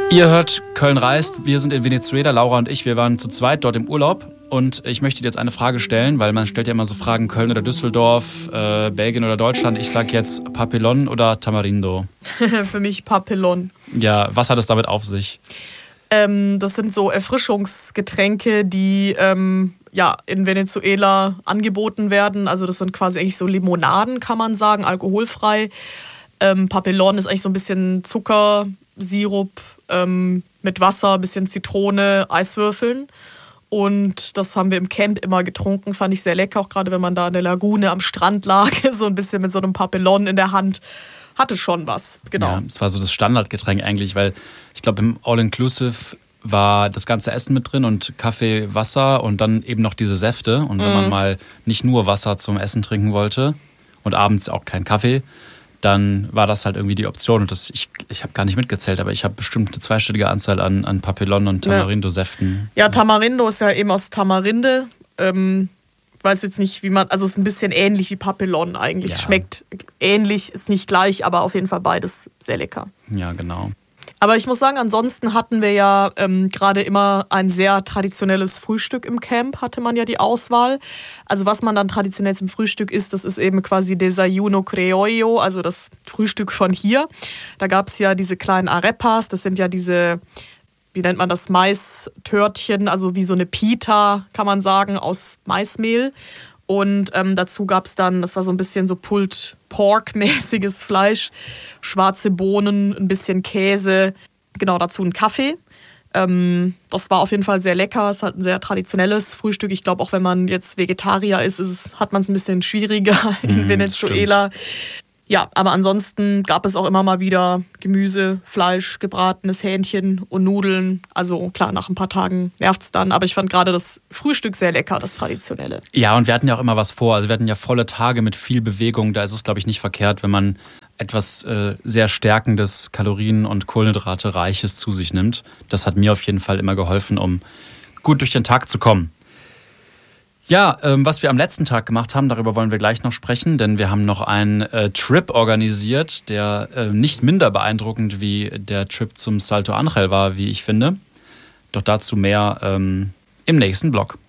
Ihr hört Köln reist, wir sind in Venezuela, Laura und ich, wir waren zu zweit dort im Urlaub und ich möchte dir jetzt eine Frage stellen, weil man stellt ja immer so Fragen, Köln oder Düsseldorf, Belgien oder Deutschland. Ich sag jetzt Papelón oder Tamarindo. Für mich Papelón. Ja, was hat es damit auf sich? Das sind so Erfrischungsgetränke, die in Venezuela angeboten werden. Also das sind quasi eigentlich so Limonaden, kann man sagen, alkoholfrei. Papelón ist eigentlich so ein bisschen Zuckersirup mit Wasser, ein bisschen Zitrone, Eiswürfeln. Und das haben wir im Camp immer getrunken, fand ich sehr lecker, auch gerade wenn man da in der Lagune am Strand lag, so ein bisschen mit so einem Papelón in der Hand. Hatte schon was, genau. Ja, es war so das Standardgetränk eigentlich, weil ich glaube, im All-Inclusive war das ganze Essen mit drin und Kaffee, Wasser und dann eben noch diese Säfte. Und wenn man mal nicht nur Wasser zum Essen trinken wollte und abends auch keinen Kaffee, dann war das halt irgendwie die Option. Und ich habe gar nicht mitgezählt, aber ich habe bestimmt eine zweistellige Anzahl an Papelón und Tamarindo-Säften. Ja, Tamarindo ist ja eben aus Tamarinde. Weiß jetzt nicht, wie man, also es ist ein bisschen ähnlich wie Papelón eigentlich. Ja. Schmeckt ähnlich, ist nicht gleich, aber auf jeden Fall beides sehr lecker. Ja, genau. Aber ich muss sagen, ansonsten hatten wir ja gerade immer ein sehr traditionelles Frühstück im Camp, hatte man ja die Auswahl. Also was man dann traditionell zum Frühstück isst, das ist eben quasi Desayuno Criollo, also das Frühstück von hier. Da gab es ja diese kleinen Arepas, das sind ja diese, wie nennt man das, Maistörtchen, also wie so eine Pita, kann man sagen, aus Maismehl. Und dazu gab es dann, das war so ein bisschen so Pulled Pork-mäßiges Fleisch, schwarze Bohnen, ein bisschen Käse, genau dazu ein Kaffee. Das war auf jeden Fall sehr lecker, es hat ein sehr traditionelles Frühstück. Ich glaube, auch wenn man jetzt Vegetarier ist, hat man es ein bisschen schwieriger in Venezuela. Ja, aber ansonsten gab es auch immer mal wieder Gemüse, Fleisch, gebratenes Hähnchen und Nudeln. Also klar, nach ein paar Tagen nervt es dann. Aber ich fand gerade das Frühstück sehr lecker, das Traditionelle. Ja, und wir hatten ja auch immer was vor. Also wir hatten ja volle Tage mit viel Bewegung. Da ist es, glaube ich, nicht verkehrt, wenn man etwas sehr Stärkendes, Kalorien- und Kohlenhydrate-Reiches zu sich nimmt. Das hat mir auf jeden Fall immer geholfen, um gut durch den Tag zu kommen. Ja, was wir am letzten Tag gemacht haben, darüber wollen wir gleich noch sprechen, denn wir haben noch einen Trip organisiert, der nicht minder beeindruckend wie der Trip zum Salto Ángel war, wie ich finde. Doch dazu mehr im nächsten Blog.